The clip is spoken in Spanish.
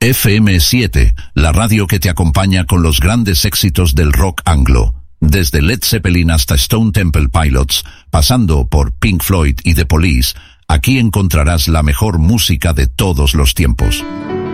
FM7, la radio que te acompaña con los grandes éxitos del rock anglo. Desde Led Zeppelin hasta Stone Temple Pilots, pasando por Pink Floyd y The Police, aquí encontrarás la mejor música de todos los tiempos.